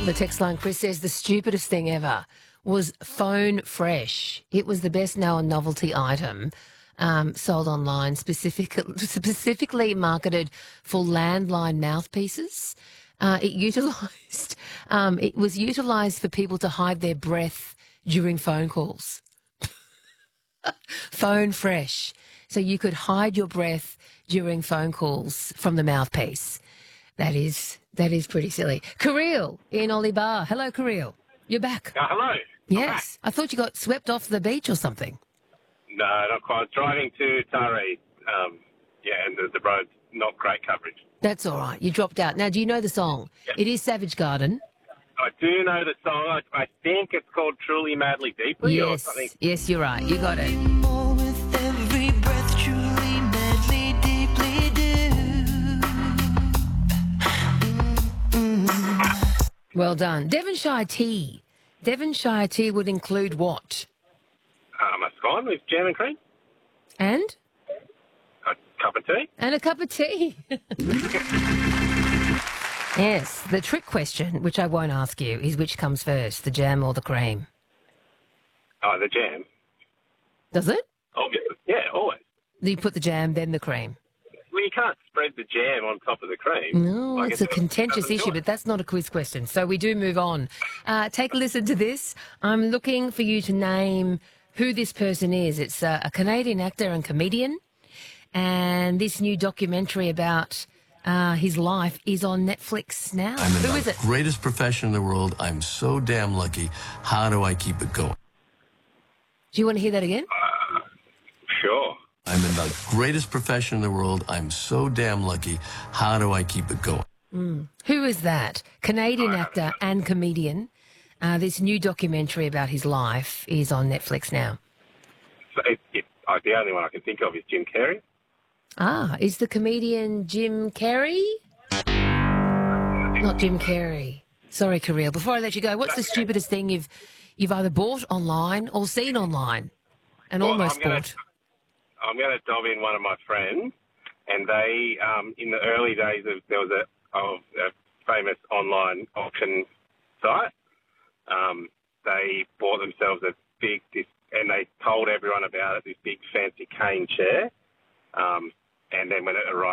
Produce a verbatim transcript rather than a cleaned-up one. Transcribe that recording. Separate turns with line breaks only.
On the text line, Chris says the stupidest thing ever was Phone Fresh. It was the best known novelty item um, sold online, specific, specifically marketed for landline mouthpieces. Uh, it utilised, um, it was utilised for people to hide their breath during phone calls. Phone Fresh. So you could hide your breath during phone calls from the mouthpiece. That is that is pretty silly. Kirill in Ollie Bar. Hello, Kirill. You're back.
Uh, hello.
Yes. I thought you got swept off the beach or something.
No, not quite. I was driving to Taree. Um, yeah, and the, the road's not great coverage.
That's all right. You dropped out. Now, do you know the song?
Yep.
It is Savage Garden.
I do know the song. I, I think it's called Truly Madly Deeply or
Yes.
something.
Yes, you're right. You got it.
More with every breath, truly, madly, deeply do.
Well done. Devonshire tea. Devonshire tea would include what?
Um, a scone with jam and cream.
And?
A cup of tea.
And a cup of tea. Yes. The trick question, which I won't ask you, is which comes first, the jam or the cream?
Oh, the jam.
Does it?
Obviously. Yeah, always.
You put the jam, then the cream.
Well, you can't spread the jam on top of the cream.
No,
Like,
it's
it
a
doesn't-
contentious
doesn't do
issue,
it.
but that's not a quiz question. So we do move on. Uh, take a listen to this. I'm looking for you to name who this person is. It's a, a Canadian actor and comedian, and this new documentary about uh, his life is on Netflix now.
I'm in
Who
the
is it?
greatest profession in the world. I'm so damn lucky. How do I keep it going?
Do you want to hear that again?
Sure.
I'm in the greatest profession in the world. I'm so damn lucky. How do I keep it going?
Who is that? Canadian actor and comedian. Uh, this new documentary about his life is on Netflix now.
So it, it, uh, the only one I can think of is Jim Carrey.
Ah, is the comedian Jim Carrey? Not Jim Carrey. Sorry, Kirill. Before I let you go, what's the stupidest thing you've you've either bought online or seen online and
Well,
almost
I'm gonna-
bought?
I'm going to dob in one of my friends, and they, um, in the early days of, there was a, of a famous online auction site. Um, they bought themselves a big, this, and they told everyone about it, this big fancy cane chair. Um, and then when it arrived,